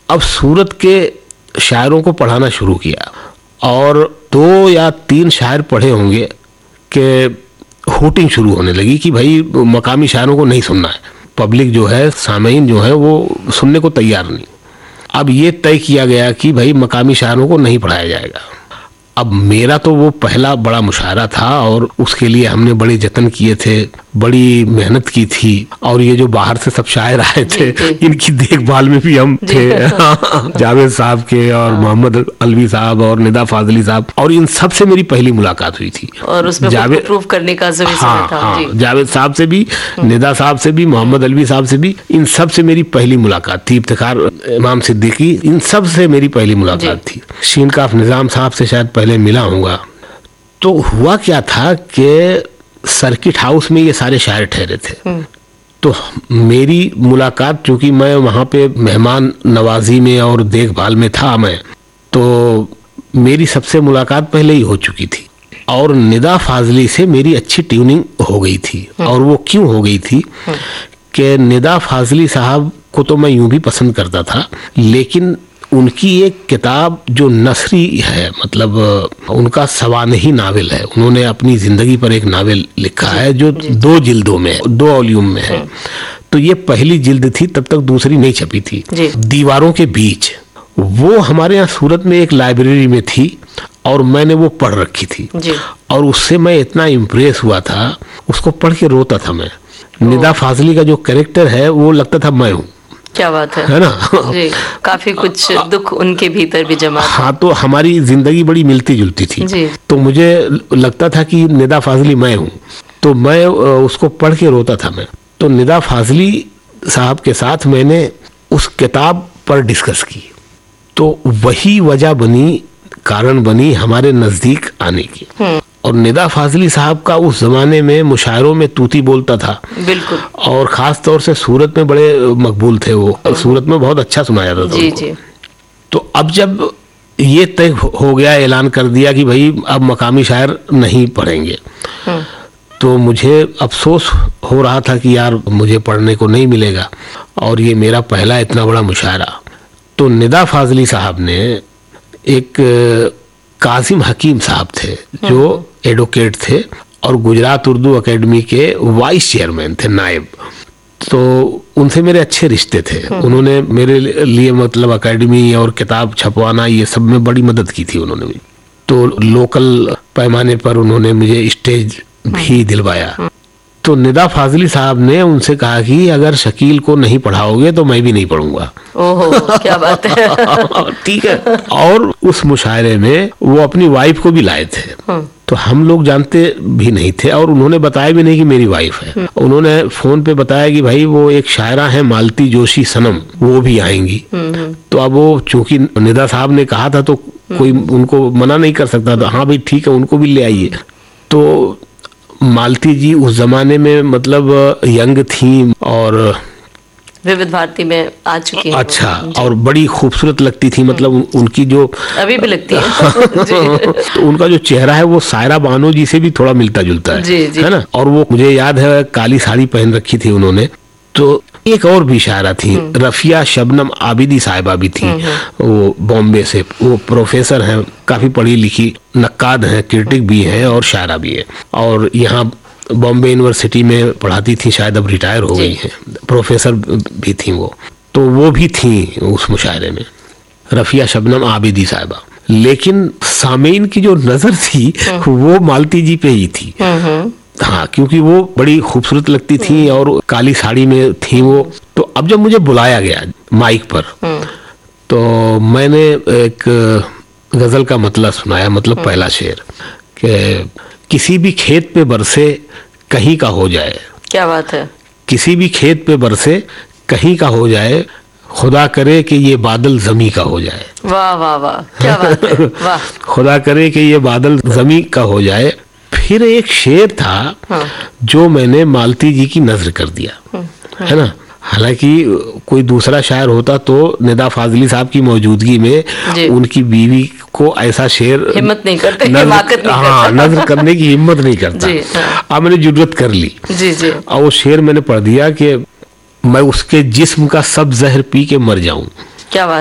अब सूरत के शायरों को पढ़ाना शुरू किया और 2 या 3 शायर पढ़े होंगे कि होटिंग शुरू होने लगी कि भाई मकामी शायरों को नहीं सुनना है। पब्लिक जो है, सामीन जो है, वो सुनने को तैयार नहीं। अब ये तय किया गया कि भाई मकामी शायरों को नहीं पढ़ाया जाएगा। अब मेरा तो वो पहला बड़ा मुशायरा था और उसके लिए हमने बड़े जतन किए थे, बड़ी मेहनत की थी। और ये जो बाहर से सब शायर आए थे, इनकी देखभाल में भी हम थे जावेद साहब के और मोहम्मद अलवी साहब और निदा फाजली साहब, और इन सब से मेरी पहली मुलाकात हुई थी। और उसमें जावेद प्रूफ करने का समय था। जावेद साहब से भी, निदा साहब से भी, मोहम्मद अलवी साहब से भी, इन सब से मेरी पहली मुलाकात थी। इफ्तिखार इमाम सिद्दीकी, इन सब से मेरी पहली मुलाकात थी। शीन काफ निजाम साहब से शायद पहले मिला हूँगा। तो हुआ क्या था कि सर्किट हाउस में ये सारे शायर ठहरे थे। तो मेरी मुलाकात, चूंकि मैं वहाँ पे मेहमान नवाजी में और देखभाल में था मैं, तो मेरी सबसे मुलाकात पहले ही हो चुकी थी। और निदा फाजली से मेरी अच्छी ट्यूनिंग हो गई थी। और वो क्यों हो गई थी कि निदा फाजली साहब को तो मैं यूं भी पसंद करता था, लेकिन उनकी एक किताब जो नसरी है, मतलब उनका सवानही नावल है, उन्होंने अपनी जिंदगी पर एक नावल लिखा है जो 2 जिल्दों में है, 2 वॉल्यूम में है। तो ये पहली जिल्द थी, तब तक दूसरी नहीं छपी थी। दीवारों के बीच, वो हमारे यहाँ सूरत में एक लाइब्रेरी में थी और मैंने वो पढ़ रखी थी। और उससे मैं इतना इम्प्रेस हुआ था, उसको पढ़ के रोता था मैं। निदा फाजली का जो कैरेक्टर है वो लगता था मैं हूँ। क्या बात है ना। काफी कुछ दुख उनके भीतर भी जमा था। हाँ, तो हमारी जिंदगी बड़ी मिलती जुलती थी। तो मुझे लगता था कि निदा फाजली मैं हूँ, तो मैं उसको पढ़ के रोता था मैं। तो निदा फाजली साहब के साथ मैंने उस किताब पर डिस्कस की, तो वही वजह बनी, कारण बनी हमारे नजदीक आने की। और निदा फाजली साहब का उस जमाने में मुशायरों में तूती बोलता था। बिल्कुल। और खास तौर से सूरत में बड़े मकबूल थे वो, सूरत में बहुत अच्छा सुनाया जाता था उनको। तो अब जब ये तय हो गया, ऐलान कर दिया कि भाई अब मकामी शायर नहीं पढ़ेंगे, तो मुझे अफसोस हो रहा था कि यार मुझे पढ़ने को नहीं मिलेगा, और ये मेरा पहला इतना बड़ा मुशायरा। तो निदा फाजली साहब ने, एक कासिम हकीम साहब थे जो एडवोकेट थे और गुजरात उर्दू एकेडमी के वाइस चेयरमैन थे, नायब, तो उनसे मेरे अच्छे रिश्ते थे। उन्होंने मेरे लिए मतलब एकेडमी और किताब छपवाना, ये सब में बड़ी मदद की थी उन्होंने भी। तो लोकल पैमाने पर उन्होंने मुझे स्टेज भी दिलवाया। तो निदा फाजली साहब ने उनसे कहा कि अगर शकील को नहीं पढ़ाओगे तो मैं भी नहीं पढ़ूंगा। ओहो, क्या बात है। ठीक है। और उस मुशायरे में वो अपनी वाइफ को भी लाए थे। तो हम लोग जानते भी नहीं थे और उन्होंने बताया भी नहीं कि मेरी वाइफ है। उन्होंने फोन पे बताया कि भाई वो एक शायरा है मालती जोशी सनम, वो भी आएंगी। तो अब वो चूंकि निदा साहब ने कहा था तो कोई उनको मना नहीं कर सकता था। हाँ भाई ठीक है, उनको भी ले आइए। तो मालती जी उस जमाने में मतलब यंग थी और विविध भारती में आ चुकी हैं। अच्छा, और बड़ी खूबसूरत लगती थी, मतलब उनकी जो अभी भी लगती है। तो उनका जो चेहरा है वो सायरा बानो जी से भी थोड़ा मिलता जुलता है ना। और वो मुझे याद है काली साड़ी पहन रखी थी उन्होंने। तो एक और भी शायरा थी, रफिया शबनम आबिदी साहिबा भी थी, वो बॉम्बे से, वो प्रोफेसर हैं, काफी पढ़ी लिखी नक्काद हैं, क्रिटिक भी हैं और शायरा भी है, और यहाँ बॉम्बे यूनिवर्सिटी में पढ़ाती थी, शायद अब रिटायर हो गई हैं, प्रोफेसर भी थी वो। तो वो भी थी उस मुशायरे में, रफिया शबनम आबिदी साहिबा। लेकिन सामीन की जो नजर थी वो मालती जी पे ही थी। हाँ, क्योंकि वो बड़ी खूबसूरत लगती थी और काली साड़ी में थी वो। तो अब जब मुझे बुलाया गया माइक पर, तो मैंने एक गजल का मतलब सुनाया, मतलब पहला शेर कि किसी भी खेत पे बरसे कहीं का हो जाए। क्या बात है। किसी भी खेत पे बरसे कहीं का हो जाए, खुदा करे कि ये बादल जमी का हो जाए। वाह वाह वाह, क्या बात है। वाह। खुदा करे कि ये बादल जमी का हो जाए। फिर एक शेर था जो मैंने मालती जी की नजर कर दिया, है ना। हालांकि कोई दूसरा शायर होता तो निदा फाजली साहब की मौजूदगी में उनकी बीवी को ऐसा शेर हिम्मत नहीं करते, नजर करने की हिम्मत नहीं करता। अब मैंने जुर्रत कर ली और वो शेर मैंने पढ़ दिया कि मैं उसके जिस्म का सब जहर पी के मर जाऊं। क्या बात।